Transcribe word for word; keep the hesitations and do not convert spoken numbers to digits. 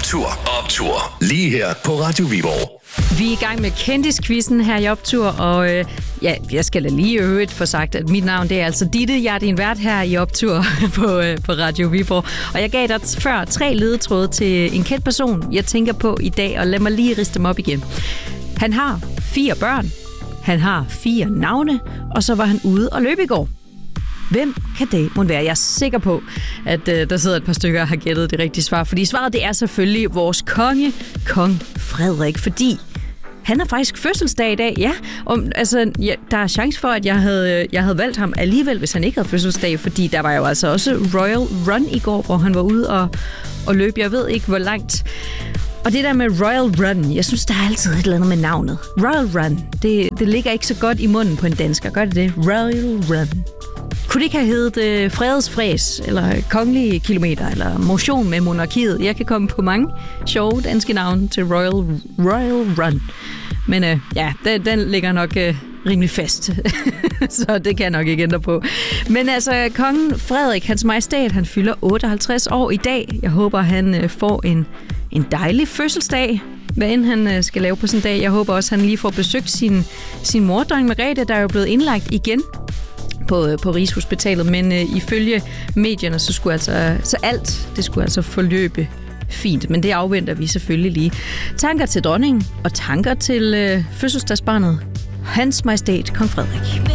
Optur. Optur. Lige her på Radio Viborg. Vi er i gang med kendisquizzen her i Optur, og øh, ja, jeg skal da lige øvrigt få sagt, at mit navn det er altså Ditte. Jeg er din vært her i Optur på, øh, på Radio Viborg. Og jeg gav dig før tre ledetråde til en kendt person, jeg tænker på i dag, og lad mig lige riste dem op igen. Han har fire børn, han har fire navne, og så var han ude og løbe i går. Hvem kan det må være? Jeg er sikker på, at øh, der sidder et par stykker og har gættet det rigtige svar. Fordi svaret det er selvfølgelig vores konge, kong Frederik. Fordi han har faktisk fødselsdag i dag. Ja, og, altså, ja, der er chance for, at jeg havde, jeg havde valgt ham alligevel, hvis han ikke havde fødselsdag. Fordi der var jo altså også Royal Run i går, hvor han var ude og, og løbe. Jeg ved ikke, hvor langt. Og det der med Royal Run, jeg synes, der er altid et eller andet med navnet. Royal Run, det, det ligger ikke så godt i munden på en dansker. Gør det det? Royal Run. Kunne det ikke have heddet øh, Fredesfræs, eller Kongelige Kilometer, eller Motion med Monarkiet? Jeg kan komme på mange sjove danske navne til Royal, Royal Run. Men øh, ja, den, den ligger nok øh, rimelig fast, så det kan jeg nok ikke ændre på. Men altså, kongen Frederik, hans majestæt, han fylder otteoghalvtreds år i dag. Jeg håber, han øh, får en, en dejlig fødselsdag, hvad end han øh, skal lave på sådan en dag. Jeg håber også, han lige får besøgt sin, sin mor, dronning Margrethe, der er jo blevet indlagt igen på, på Rigshospitalet, men øh, ifølge medierne, så skulle altså, så alt, det skulle altså forløbe fint, men det afventer vi selvfølgelig lige. Tanker til dronningen, og tanker til øh, fødselsdagsbarnet, Hans Majestæt Kong Frederik.